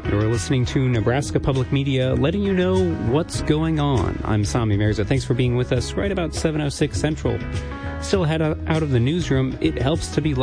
You're listening to Nebraska Public Media, letting you know what's going on. I'm Sami Mirza. Thanks for being with us right about 7:06 Central. Still ahead out of the newsroom, it helps to be